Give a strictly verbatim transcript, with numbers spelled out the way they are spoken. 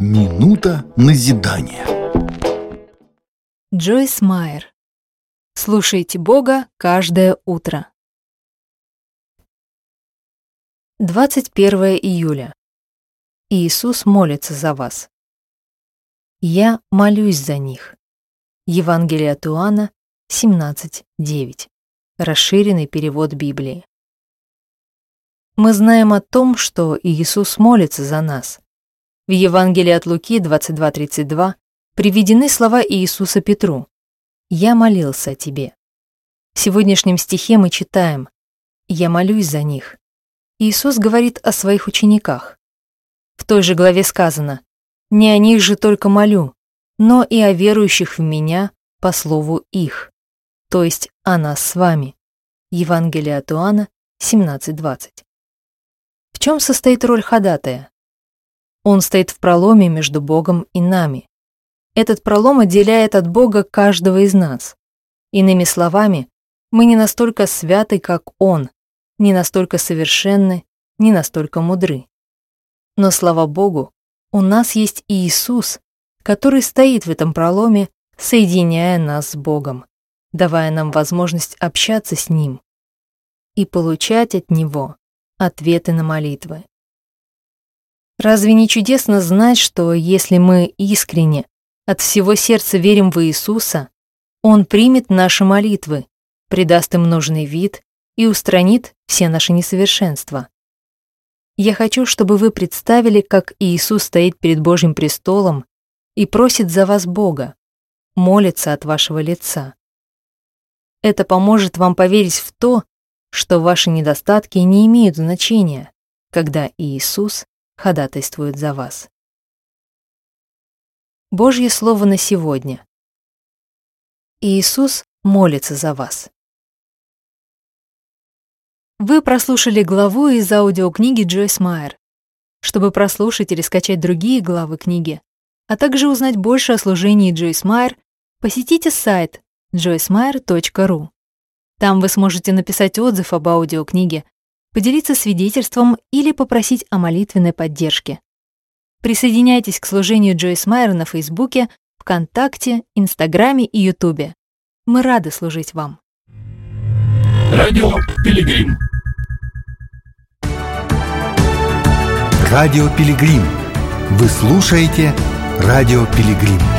Минута назидания. Джойс Майер. Слушайте Бога каждое утро. двадцать первое июля. Иисус молится за вас. Я молюсь за них. Евангелие от Иоанна семнадцать девять. Расширенный перевод Библии. Мы знаем о том, что Иисус молится за нас. В Евангелии от Луки двадцать два тридцать два приведены слова Иисуса Петру: «Я молился о тебе». В сегодняшнем стихе мы читаем: «Я молюсь за них». Иисус говорит о своих учениках. В той же главе сказано: «Не о них же только молю, но и о верующих в Меня по слову их», то есть о нас с вами. Евангелие от Иоанна семнадцать двадцать. В чем состоит роль ходатая? Он стоит в проломе между Богом и нами. Этот пролом отделяет от Бога каждого из нас. Иными словами, мы не настолько святы, как Он, не настолько совершенны, не настолько мудры. Но, слава Богу, у нас есть Иисус, который стоит в этом проломе, соединяя нас с Богом, давая нам возможность общаться с Ним и получать от Него ответы на молитвы. Разве не чудесно знать, что если мы искренне, от всего сердца верим в Иисуса, Он примет наши молитвы, придаст им нужный вид и устранит все наши несовершенства? Я хочу, чтобы вы представили, как Иисус стоит перед Божьим престолом и просит за вас Бога, молится от вашего лица. Это поможет вам поверить в то, что ваши недостатки не имеют значения, когда Иисус ходатайствует за вас. Божье слово на сегодня. Иисус молится за вас. Вы прослушали главу из аудиокниги Джойс Майер. Чтобы прослушать или скачать другие главы книги, а также узнать больше о служении Джойс Майер, посетите сайт джойс майер точка ру. Там вы сможете написать отзыв об аудиокниге, поделиться свидетельством или попросить о молитвенной поддержке. Присоединяйтесь к служению Джойс Майер на Фейсбуке, ВКонтакте, Инстаграме и Ютубе. Мы рады служить вам. Радио Пилигрим. Радио Пилигрим. Вы слушаете Радио Пилигрим.